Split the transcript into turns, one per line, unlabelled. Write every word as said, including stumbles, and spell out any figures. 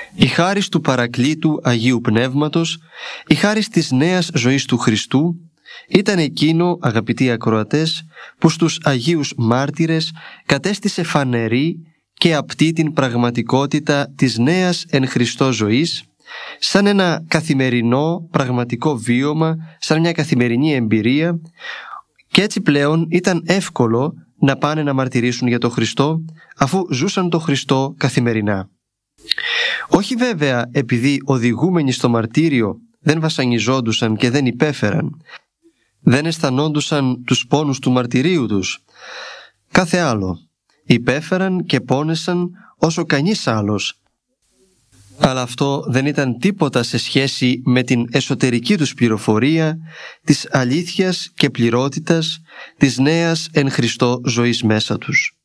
Η χάρις του Παρακλήτου Αγίου Πνεύματος, η χάρις της νέας ζωής του Χριστού, ήταν εκείνο, αγαπητοί ακροατές, που στους Αγίους Μάρτυρες κατέστησε φανερή και απτή την πραγματικότητα της νέας εν Χριστώ ζωής, σαν ένα καθημερινό πραγματικό βίωμα, σαν μια καθημερινή εμπειρία, και έτσι πλέον ήταν εύκολο να πάνε να μαρτυρήσουν για τον Χριστό, αφού ζούσαν τον Χριστό καθημερινά. Όχι βέβαια επειδή οδηγούμενοι στο μαρτύριο δεν βασανιζόντουσαν και δεν υπέφεραν, δεν αισθανόντουσαν τους πόνους του μαρτυρίου τους. Κάθε άλλο. Υπέφεραν και πόνεσαν όσο κανείς άλλος. Αλλά αυτό δεν ήταν τίποτα σε σχέση με την εσωτερική τους πληροφορία της αλήθειας και πληρότητας της νέας εν Χριστώ ζωής μέσα τους.